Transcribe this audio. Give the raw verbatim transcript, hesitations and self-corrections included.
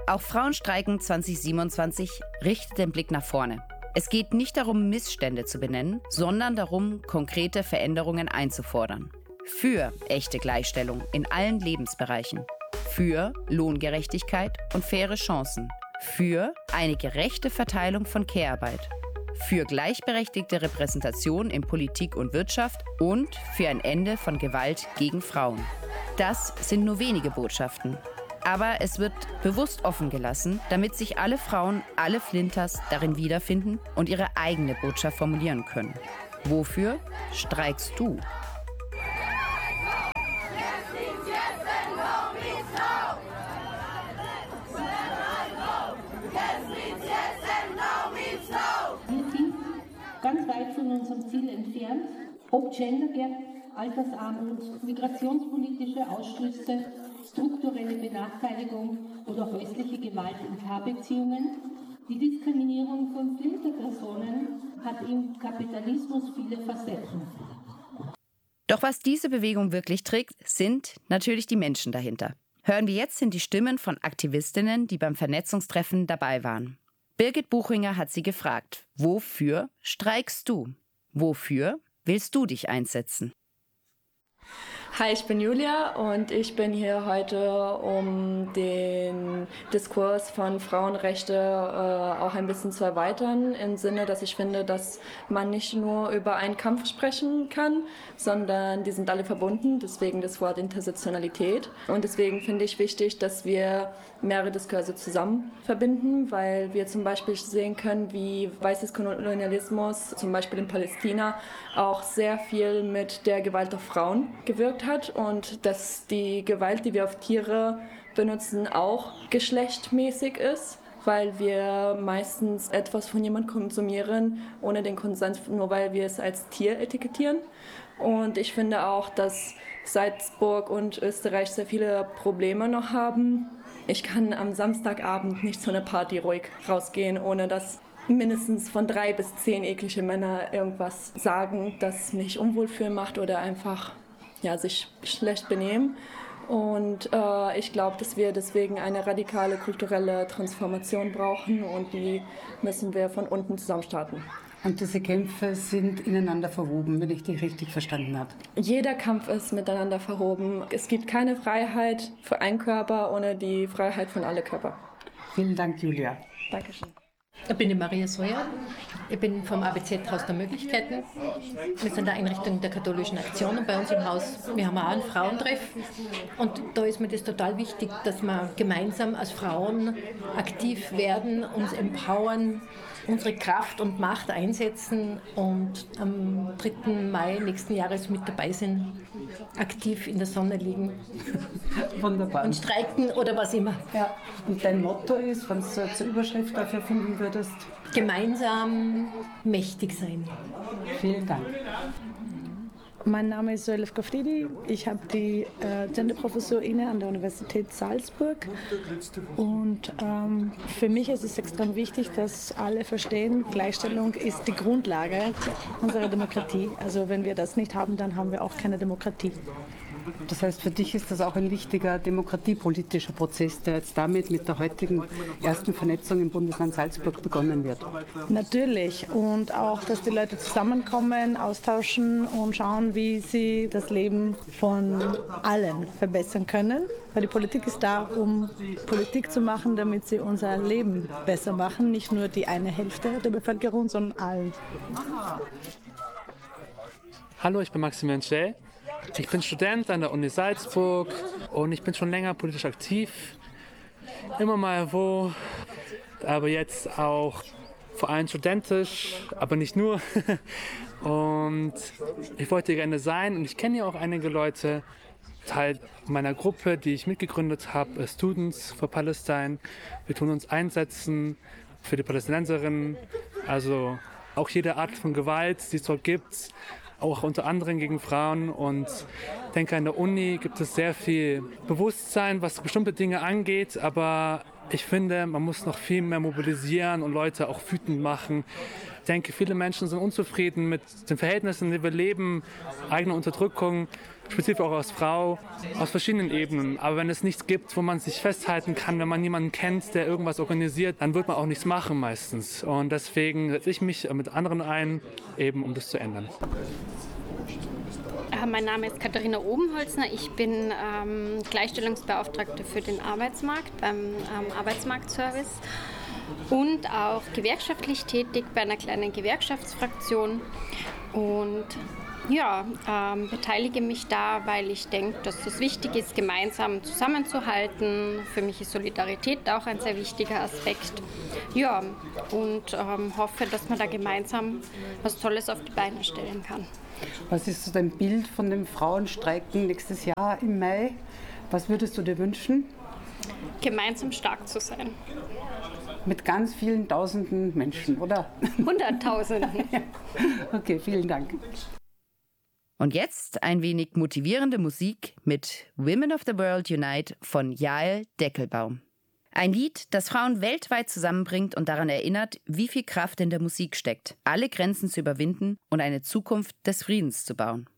Auch Frauenstreiken zwanzig siebenundzwanzig richtet den Blick nach vorne. Es geht nicht darum, Missstände zu benennen, sondern darum, konkrete Veränderungen einzufordern. Für echte Gleichstellung in allen Lebensbereichen. Für Lohngerechtigkeit und faire Chancen. Für eine gerechte Verteilung von Care-Arbeit. Für gleichberechtigte Repräsentation in Politik und Wirtschaft und für ein Ende von Gewalt gegen Frauen. Das sind nur wenige Botschaften. Aber es wird bewusst offen gelassen, damit sich alle Frauen, alle Flinters darin wiederfinden und ihre eigene Botschaft formulieren können. Wofür streikst du? Wir sind ganz weit von unserem Ziel entfernt, ob Gender Gap, Altersarmut, migrationspolitische Ausschlüsse, strukturelle Benachteiligung oder häusliche Gewalt in Paarbeziehungen. Die Diskriminierung von Flinterpersonen hat im Kapitalismus viele Facetten. Doch was diese Bewegung wirklich trägt, sind natürlich die Menschen dahinter. Hören wir jetzt in die Stimmen von Aktivistinnen, die beim Vernetzungstreffen dabei waren. Birgit Buchinger hat sie gefragt, wofür streikst du? Wofür willst du dich einsetzen? Hi, ich bin Julia und ich bin hier heute, um den Diskurs von Frauenrechte äh, auch ein bisschen zu erweitern, im Sinne, dass ich finde, dass man nicht nur über einen Kampf sprechen kann, sondern die sind alle verbunden, deswegen das Wort Intersektionalität. Und deswegen finde ich wichtig, dass wir mehrere Diskurse zusammen verbinden, weil wir zum Beispiel sehen können, wie weißes Kolonialismus, zum Beispiel in Palästina, auch sehr viel mit der Gewalt auf Frauen gewirkt hat und dass die Gewalt, die wir auf Tiere benutzen, auch geschlechtmäßig ist, weil wir meistens etwas von jemandem konsumieren, ohne den Konsens, nur weil wir es als Tier etikettieren. Und ich finde auch, dass Salzburg und Österreich sehr viele Probleme noch haben. Ich kann am Samstagabend nicht zu einer Party ruhig rausgehen, ohne dass mindestens von drei bis zehn eklige Männer irgendwas sagen, das mich unwohl fühlen macht oder einfach ja, sich schlecht benehmen. Und äh, ich glaube, dass wir deswegen eine radikale kulturelle Transformation brauchen und die müssen wir von unten zusammen starten. Und diese Kämpfe sind ineinander verwoben, wenn ich dich richtig verstanden habe. Jeder Kampf ist miteinander verwoben. Es gibt keine Freiheit für einen Körper ohne die Freiheit von allen Körpern. Vielen Dank, Julia. Dankeschön. Ich bin die Maria Soja. Ich bin vom A B Z Haus der Möglichkeiten. Wir sind eine Einrichtung der katholischen Aktion und bei uns im Haus, wir haben auch einen Frauentreff. Und da ist mir das total wichtig, dass wir gemeinsam als Frauen aktiv werden, uns empowern, unsere Kraft und Macht einsetzen und am dritten Mai nächsten Jahres mit dabei sind, aktiv in der Sonne liegen. Wunderbar. Und streiken oder was immer. Ja. Und dein Motto ist, wenn du so zur Überschrift dafür finden würdest? Gemeinsam mächtig sein. Vielen Dank. Mein Name ist Zoelef Gafridi. Ich habe die äh, Genderprofessur inne an der Universität Salzburg. Und ähm, für mich ist es extrem wichtig, dass alle verstehen, Gleichstellung ist die Grundlage unserer Demokratie. Also wenn wir das nicht haben, dann haben wir auch keine Demokratie. Das heißt, für dich ist das auch ein wichtiger demokratiepolitischer Prozess, der jetzt damit mit der heutigen ersten Vernetzung im Bundesland Salzburg begonnen wird. Natürlich. Und auch, dass die Leute zusammenkommen, austauschen und schauen, wie sie das Leben von allen verbessern können. Weil die Politik ist da, um Politik zu machen, damit sie unser Leben besser machen. Nicht nur die eine Hälfte der Bevölkerung, sondern allen. Hallo, ich bin Maximilian Schell. Ich bin Student an der Uni Salzburg und ich bin schon länger politisch aktiv. Immer mal wo, aber jetzt auch vor allem studentisch, aber nicht nur. Und ich wollte gerne sein und ich kenne ja auch einige Leute, Teil meiner Gruppe, die ich mitgegründet habe, Students for Palestine. Wir tun uns einsetzen für die Palästinenserinnen, also auch jede Art von Gewalt, die es dort gibt, auch unter anderem gegen Frauen. Und ich denke, an der Uni gibt es sehr viel Bewusstsein, was bestimmte Dinge angeht, aber ich finde, man muss noch viel mehr mobilisieren und Leute auch wütend machen. Ich denke, viele Menschen sind unzufrieden mit den Verhältnissen, in denen wir leben, eigene Unterdrückung. spezifisch auch als Frau, aus verschiedenen Ebenen. Aber wenn es nichts gibt, wo man sich festhalten kann, wenn man niemanden kennt, der irgendwas organisiert, dann wird man auch nichts machen meistens. Und deswegen setze ich mich mit anderen ein, eben um das zu ändern. Mein Name ist Katharina Obenholzner. Ich bin ähm, Gleichstellungsbeauftragte für den Arbeitsmarkt beim ähm, Arbeitsmarktservice und auch gewerkschaftlich tätig bei einer kleinen Gewerkschaftsfraktion. Und ja, ähm, beteilige mich da, weil ich denke, dass es wichtig ist, gemeinsam zusammenzuhalten. Für mich ist Solidarität auch ein sehr wichtiger Aspekt. Ja, und ähm, hoffe, dass man da gemeinsam was Tolles auf die Beine stellen kann. Was ist so dein Bild von den Frauenstreiken nächstes Jahr im Mai? Was würdest du dir wünschen? Gemeinsam stark zu sein. Mit ganz vielen tausenden Menschen, oder? Hunderttausenden. Okay, vielen Dank. Und jetzt ein wenig motivierende Musik mit Women of the World Unite von Jael Deckelbaum. Ein Lied, das Frauen weltweit zusammenbringt und daran erinnert, wie viel Kraft in der Musik steckt, alle Grenzen zu überwinden und eine Zukunft des Friedens zu bauen.